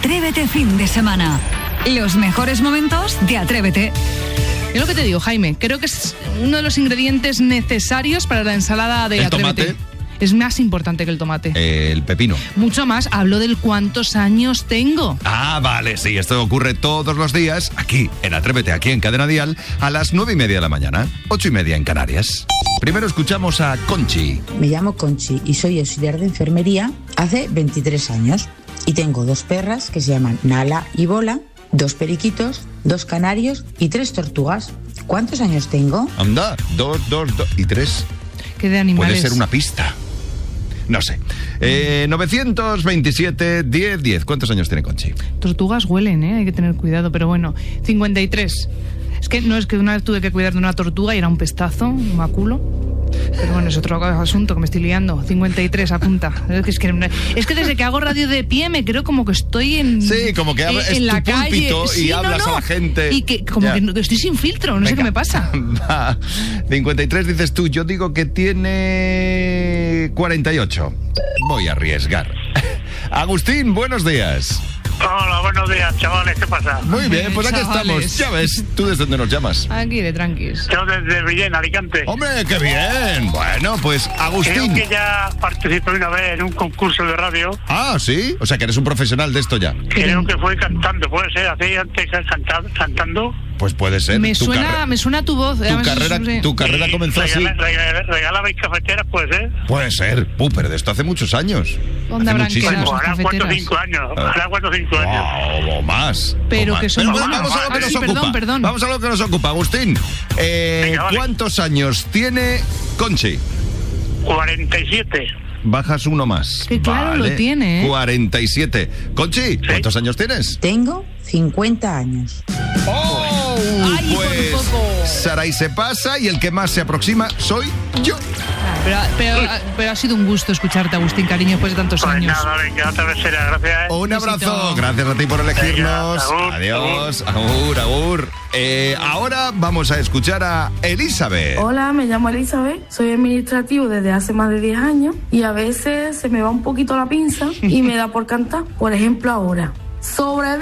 Atrévete fin de semana. Los mejores momentos de Atrévete. Yo lo que te digo, Jaime, creo que es uno de los ingredientes necesarios para la ensalada de Atrévete. ¿El tomate? Es más importante que el tomate. El pepino. Mucho más, hablo del cuántos años tengo. Ah, vale, sí, esto ocurre todos los días, aquí, en Atrévete, aquí en Cadena Dial, a las 9:30 de la mañana, 8:30 en Canarias. Primero escuchamos a Conchi. Me llamo Conchi y soy auxiliar de enfermería hace 23 años. Y tengo 2 perras que se llaman Nala y Bola, 2 periquitos, 2 canarios y 3 tortugas. ¿Cuántos años tengo? Anda, 2 y 3. ¿Qué de animales? Puede ser una pista. No sé. 927 10 10. ¿Cuántos años tiene Conchi? Tortugas huelen, hay que tener cuidado, pero bueno, 53. Es que una vez tuve que cuidar de una tortuga y era un pestazo, un maculo. Pero bueno, es otro asunto que me estoy liando. 53, apunta. Es que desde que hago radio de pie me creo como que estoy en... Sí, como que es en la tu calle. púlpito y sí, hablas a la gente. Y que como que estoy sin filtro, no sé qué me pasa. 53 dices tú, yo digo que tiene 48. Voy a arriesgar. Agustín, buenos días. Hola, buenos días, chavales, ¿qué pasa? Muy bien, pues aquí Chavales. estamos. Ya ves, ¿tú desde dónde nos llamas? Aquí de tranquis. Yo desde Villena, Alicante. ¡Hombre, qué bien! Bueno, pues Creo Agustín. que ya participé una vez en un concurso de radio. Ah, ¿sí? O sea, que eres un profesional de esto ya. Creo que fue cantando, puede ser, así antes cantando. Pues puede ser. Me suena tu voz. Tu carrera comenzó así. Regalabais cafeteras, puede ser. Puede ser. Pero de esto hace muchos años. ¿Dónde Hace habrán muchísimo. quedado? Pues hará 4 o cafeteras. 5 años. Hará 4 o 5 años. O más. Pero o más. que son bueno, buenos. vamos a lo que Ah, nos sí, ocupa. perdón. Vamos a lo que nos ocupa, Agustín. Venga, vale. ¿Cuántos años tiene Conchi? 47. Bajas uno más. Que claro lo tiene, ¿eh? 47. Conchi, ¿cuántos años tienes? Tengo 50 años. ¡Oh! Ay, Pues por poco. Saray se pasa y el que más se aproxima soy yo. Pero ha sido un gusto escucharte, Agustín, cariño, después de tantos Pues años. nada, venga, otra vez será, gracias. Un abrazo. besito. Gracias a ti por elegirnos. Venga, agur, Adiós. Agur. Ahora vamos a escuchar a Elizabeth. Hola, me llamo Elizabeth, soy administrativo desde hace más de 10 años y a veces se me va un poquito la pinza y me da por cantar. Por ejemplo, ahora, sobre